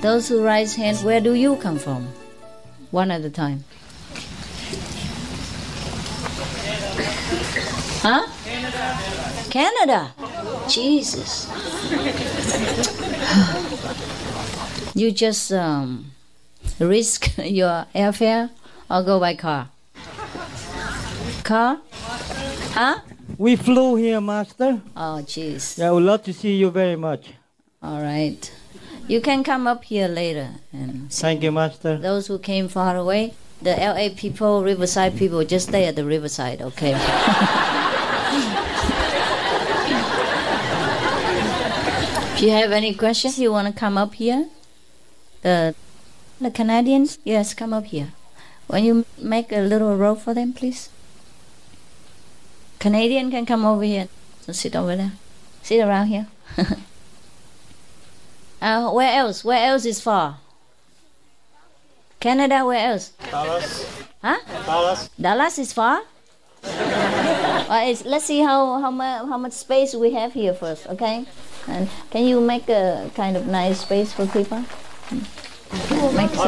Those who raise hand, where do you come from? One at a time. Huh? Canada. Jesus. You just risk your airfare or go by car? Car? Huh? We flew here, Master. Oh, jeez. Yeah, I would love to see you very much. All right. You can come up here later and see. Thank you, Master. Those who came far away, the LA people, Riverside people, just stay at the Riverside, okay? If you have any questions, you want to come up here? The Canadians, yes, come up here. Will you make a little row for them, please? Canadian can come over here. So sit over there. Sit around here. Where else? Where else is far? Canada, where else? Dallas. Huh? Dallas. Dallas is far? Let's see how much space we have here first, okay? And can you make a kind of nice space for people? Make